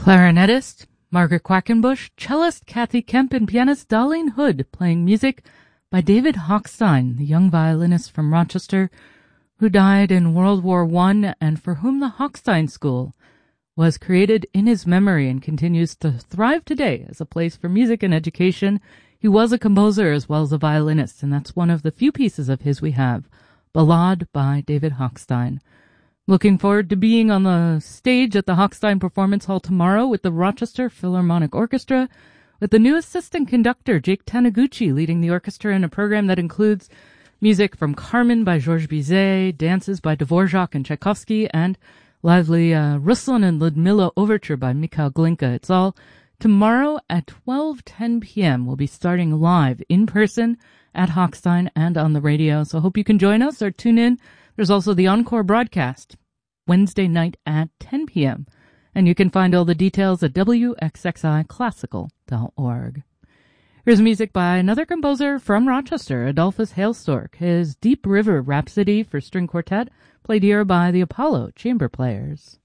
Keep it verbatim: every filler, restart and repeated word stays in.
Clarinetist Margaret Quackenbush, cellist Kathy Kemp, and pianist Darlene Hood playing music by David Hochstein, the young violinist from Rochester who died in World War One and for whom the Hochstein School was created in his memory and continues to thrive today as a place for music and education. He was a composer as well as a violinist, and that's one of the few pieces of his we have, Ballade by David Hochstein. Looking forward to being on the stage at the Hochstein Performance Hall tomorrow with the Rochester Philharmonic Orchestra, with the new assistant conductor, Jake Taniguchi, leading the orchestra in a program that includes music from Carmen by Georges Bizet, dances by Dvorak and Tchaikovsky, and lively uh, Ruslan and Ludmilla Overture by Mikhail Glinka. It's all tomorrow at twelve ten p.m. We'll be starting live in person at Hochstein and on the radio, so hope you can join us or tune in. There's also the encore broadcast Wednesday night at ten p.m. And you can find all the details at w x x i classical dot org. Here's music by another composer from Rochester, Adolphus Hailstork. His Deep River Rhapsody for string quartet, played here by the Apollo Chamber Players.